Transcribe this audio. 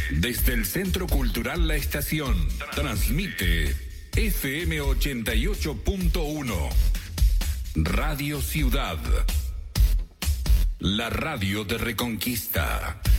Desde el Centro Cultural La Estación, transmite FM 88.1. Radio Ciudad. La radio de Reconquista.